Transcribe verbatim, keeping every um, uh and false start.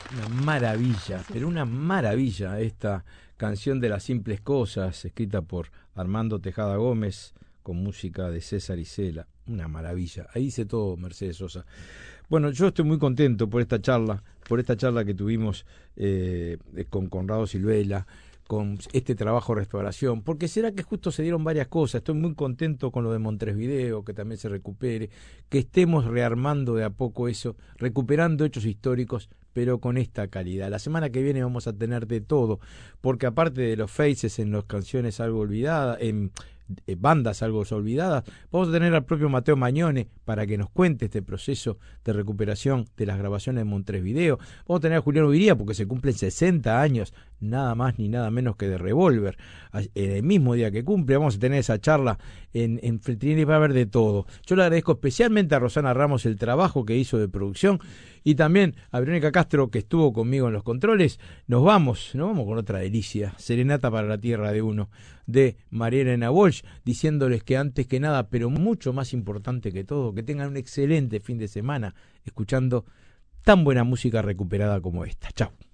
Una maravilla, pero una maravilla esta canción de las simples cosas, escrita por Armando Tejada Gómez, con música de César Isela. Una maravilla. Ahí dice todo Mercedes Sosa. Bueno, yo estoy muy contento por esta charla, por esta charla que tuvimos eh, con Conrado Silvela, con este trabajo de restauración, porque será que justo se dieron varias cosas. Estoy muy contento con lo de Montevideo, que también se recupere, que estemos rearmando de a poco eso, recuperando hechos históricos, pero con esta calidad. La semana que viene vamos a tener de todo, porque aparte de los faces en las canciones algo olvidadas, en eh, bandas algo olvidadas, vamos a tener al propio Mateo Mañone para que nos cuente este proceso de recuperación de las grabaciones de Montevideo. Vamos a tener a Julián Ubiría porque se cumplen sesenta años, nada más ni nada menos que de Revolver. En el mismo día que cumple vamos a tener esa charla en, en Feltrinelli, va a haber de todo. Yo le agradezco especialmente a Rosana Ramos el trabajo que hizo de producción y también a Verónica Castro que estuvo conmigo en los controles. Nos vamos, nos vamos con otra delicia, Serenata para la Tierra de Uno, de María Elena Walsh, diciéndoles que antes que nada, pero mucho más importante que todo, que tengan un excelente fin de semana escuchando tan buena música recuperada como esta. Chao.